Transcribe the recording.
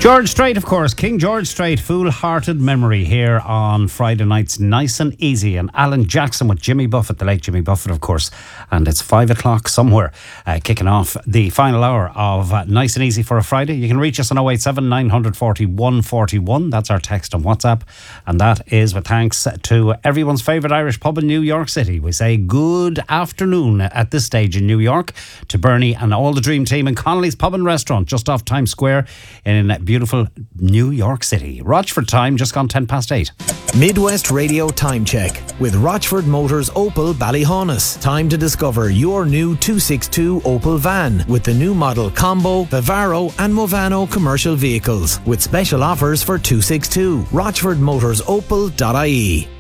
George Strait, of course, King George Strait, Foolhardy Memory here on Friday nights, nice and easy. And Alan Jackson with Jimmy Buffett, the late Jimmy Buffett, of course. And it's 5 o'clock somewhere, kicking off the final hour of Nice and Easy for a Friday. You can reach us on 087 940 141. That's our text on WhatsApp. And that is with thanks to everyone's favourite Irish pub in New York City. We say good afternoon at this stage in New York to Bernie and all the Dream Team in Connolly's Pub and Restaurant just off Times Square in beautiful New York City. Rochford time, just gone 8:10. Midwest Radio Time Check with Rochford Motors Opel Ballyhaunis. Time to discover your new 262 Opel van with the new model Combo, Vivaro and Movano commercial vehicles with special offers for 262. RochfordMotorsOpel.ie.